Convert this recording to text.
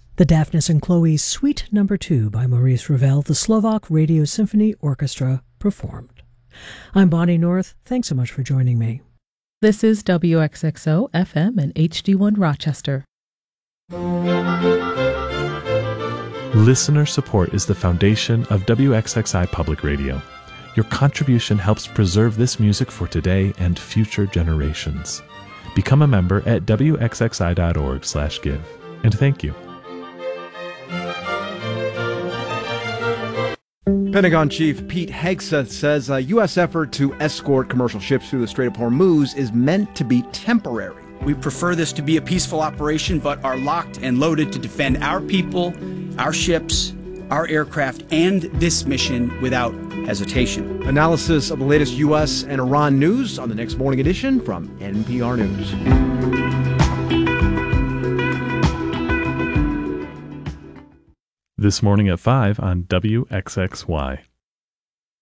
The Daphnis and Chloe Suite No. 2 by Maurice Ravel, the Slovak Radio Symphony Orchestra performed. I'm Bonnie North. Thanks so much for joining me. This is WXXO FM and HD1 Rochester. Listener support is the foundation of WXXI Public Radio. Your contribution helps preserve this music for today and future generations. Become a member at wxxi.org/give. And thank you. Pentagon Chief Pete Hegseth says a U.S. effort to escort commercial ships through the Strait of Hormuz is meant to be temporary. We prefer this to be a peaceful operation, but are locked and loaded to defend our people, our ships, our aircraft, and this mission without hesitation. Analysis of the latest U.S. and Iran news on the next morning edition from NPR News. This morning at 5 on WXXY.